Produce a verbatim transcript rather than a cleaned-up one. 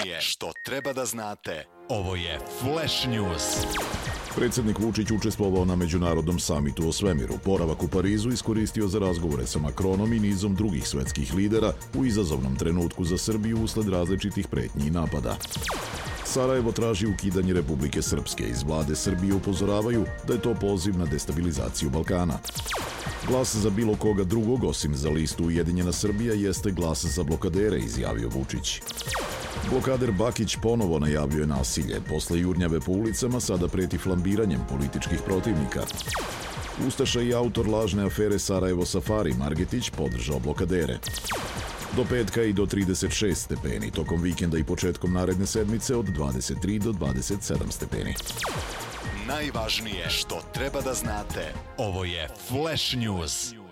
Najvažnije što treba da znate. Ovo je Flash News. Predsjednik Vučić učestvovao na međunarodnom samitu o svemiru. Boravak u Parizu iskoristio za razgovore sa Makronom i nizom drugih svetskih lidera u izazovnom trenutku za Srbiju usled različitih pretnji i napada. Sarajevo traži ukidanje Republike Srpske. Iz vlade Srbije upozoravaju da je to poziv na destabilizaciju Balkana. Glas za bilo koga drugog osim za listu Ujedinjena Srbija jeste glas za blokadere, izjavio Vučić. Blokader Bakić ponovo najavljuje nasilje. Posle jurnjave po ulicama sada preti flambiranjem političkih protivnika. Ustaša i autor lažne afere Sarajevo Safari Margetić podržao blokadere. Do petka i do trideset šest stepeni, tokom vikenda i početkom naredne sedmice od dvadeset tri do dvadeset sedam stepeni. Najvažnije što treba da znate. Ovo je Flash News.